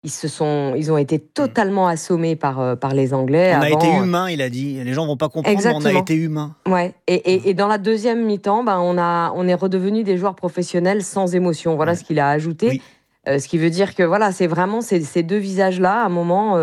ils ont été totalement assommés par les Anglais. On a été Avant, humain, il a dit. Les gens vont pas comprendre, mais on a exactement. été humain. Ouais. Et dans la deuxième mi-temps, on est redevenus des joueurs professionnels sans émotion. Voilà Ouais. ce qu'il a ajouté. Oui. Ce qui veut dire que voilà, c'est vraiment ces deux visages-là. À un moment,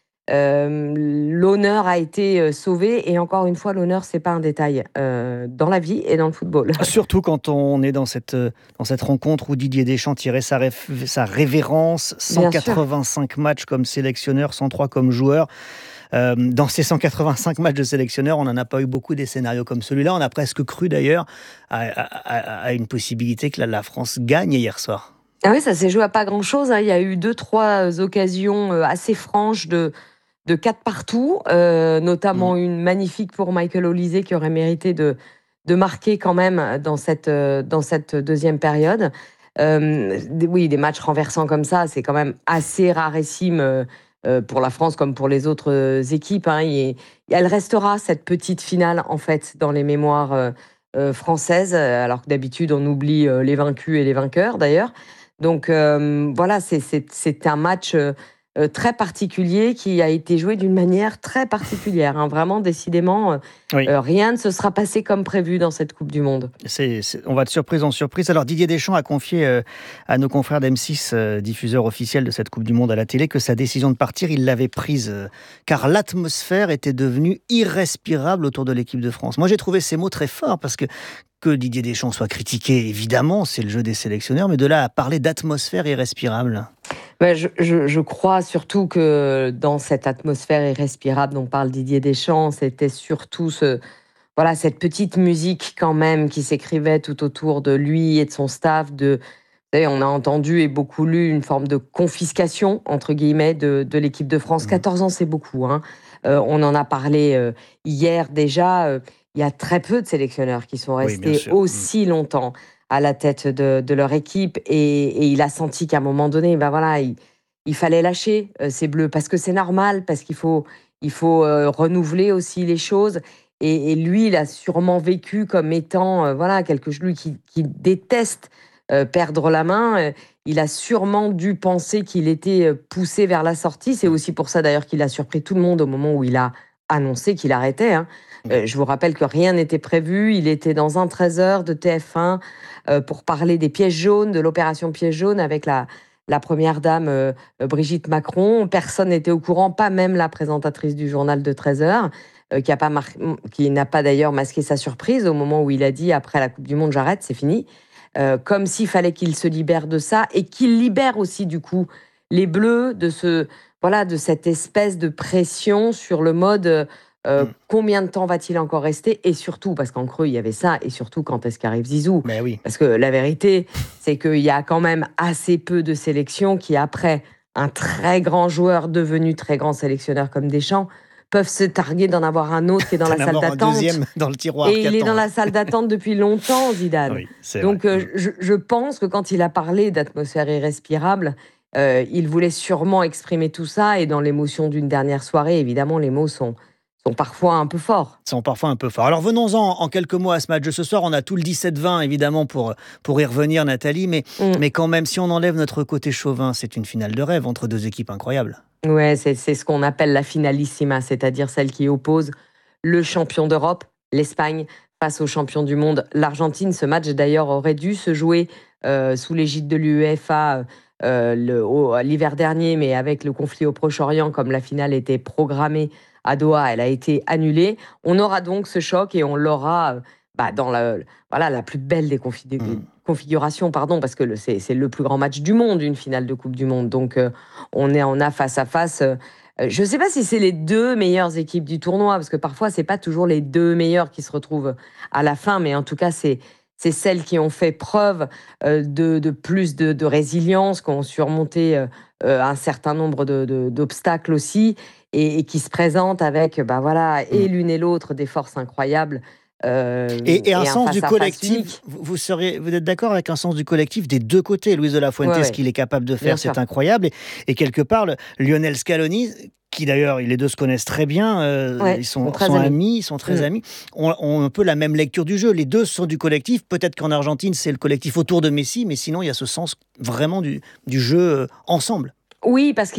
l'honneur a été sauvé. Et encore une fois, l'honneur, c'est pas un détail dans la vie et dans le football. Surtout quand on est dans cette rencontre où Didier Deschamps tirait sa révérence, Bien sûr. 185 matchs comme sélectionneur, 103 comme joueur. Dans ces 185 matchs de sélectionneur, on n'en a pas eu beaucoup des scénarios comme celui-là. On a presque cru d'ailleurs à une possibilité que la France gagne hier soir. Ah oui, ça s'est joué à pas grand-chose, hein. Il y a eu 2-3 occasions assez franches de 4 partout, Mm. notamment une magnifique pour Michael Olise qui aurait mérité de marquer quand même dans cette deuxième période. Oui, des matchs renversants comme ça, c'est quand même assez rarissime pour la France comme pour les autres équipes, hein. Elle restera cette petite finale en fait dans les mémoires françaises, alors que d'habitude on oublie les vaincus et les vainqueurs d'ailleurs. Donc voilà, c'est un match très particulier qui a été joué d'une manière très particulière, hein. Vraiment, décidément, Oui. rien ne se sera passé comme prévu dans cette Coupe du Monde. On va de surprise en surprise. Alors Didier Deschamps a confié à nos confrères d'M6, diffuseur officiel de cette Coupe du Monde à la télé, que sa décision de partir, il l'avait prise car l'atmosphère était devenue irrespirable autour de l'équipe de France. Moi j'ai trouvé ces mots très forts parce que Didier Deschamps soit critiqué, évidemment, c'est le jeu des sélectionneurs, mais de là à parler d'atmosphère irrespirable. Je crois surtout que dans cette atmosphère irrespirable dont parle Didier Deschamps, c'était surtout voilà, cette petite musique quand même qui s'écrivait tout autour de lui et de son staff. Vous savez, on a entendu et beaucoup lu une forme de confiscation, entre guillemets, de l'équipe de France. 14 ans, c'est beaucoup, hein. On en a parlé hier déjà. Il y a très peu de sélectionneurs qui sont Oui, bien restés sûr. aussi longtemps à la tête de leur équipe. Et il a senti qu'à un moment donné, voilà, il fallait lâcher ces Bleus parce que c'est normal, parce qu'il faut renouveler aussi les choses. Et lui, il a sûrement vécu comme étant voilà, lui qui déteste perdre la main. Il a sûrement dû penser qu'il était poussé vers la sortie. C'est aussi pour ça d'ailleurs qu'il a surpris tout le monde au moment où il a annoncé qu'il arrêtait, hein. Oui. Je vous rappelle que rien n'était prévu. Il était dans un 13h de TF1 pour parler des pièges jaunes, de l'opération piège jaune avec la première dame Brigitte Macron. Personne n'était au courant, pas même la présentatrice du journal de 13h, qui n'a pas d'ailleurs masqué sa surprise au moment où il a dit après la Coupe du Monde, j'arrête, c'est fini. Comme s'il fallait qu'il se libère de ça et qu'il libère aussi du coup les Bleus de cette espèce de pression sur le mode combien de temps va-t-il encore rester, et surtout parce qu'en creux il y avait ça, et surtout quand est-ce qu'arrive Zizou, Mais oui. parce que la vérité c'est qu'il y a quand même assez peu de sélections qui, après un très grand joueur devenu très grand sélectionneur comme Deschamps, peuvent se targuer d'en avoir un autre qui est dans la salle D'en avoir un d'attente. deuxième dans le tiroir Et qui il est dans attend. la salle d'attente depuis longtemps, Zidane. Oui, c'est vrai. Donc, je pense que quand il a parlé d'atmosphère irrespirable, il voulait sûrement exprimer tout ça. Et dans l'émotion d'une dernière soirée, évidemment, les mots sont parfois un peu forts. Sont parfois un peu forts. Alors venons-en en quelques mots à ce match de ce soir. On a tout le 17-20 évidemment pour y revenir, Nathalie, mais quand même, si on enlève notre côté chauvin, c'est une finale de rêve entre deux équipes incroyables. Ouais, c'est ce qu'on appelle la finalissima, c'est-à-dire celle qui oppose le champion d'Europe, l'Espagne, face au champion du monde, l'Argentine. Ce match, d'ailleurs, aurait dû se jouer sous l'égide de l'UEFA l'hiver dernier, mais avec le conflit au Proche-Orient, comme la finale était programmée à Doha, elle a été annulée. On aura donc ce choc et on l'aura dans la plus belle des configurations, pardon, parce que c'est le plus grand match du monde, une finale de Coupe du Monde. Donc, on a face à face. Je ne sais pas si c'est les deux meilleures équipes du tournoi, parce que parfois, ce n'est pas toujours les deux meilleures qui se retrouvent à la fin, mais en tout cas, c'est celles qui ont fait preuve de plus de résilience, qui ont surmonté un certain nombre d'obstacles aussi, et qui se présentent avec et l'une et l'autre des forces incroyables. Et un Et un sens du face-à-face collectif, unique. vous êtes d'accord avec un sens du collectif des deux côtés. Luis de la Fuente, Ouais, ce qu'il est capable de bien faire, sûr. c'est incroyable. Et quelque part, Lionel Scaloni, qui d'ailleurs, les deux se connaissent très bien, Ouais, ils sont sont très amis. amis, ils sont très amis, ont un peu la même lecture du jeu. Les deux sont du collectif. Peut-être qu'en Argentine, c'est le collectif autour de Messi, mais sinon, il y a ce sens vraiment du jeu ensemble. Oui, parce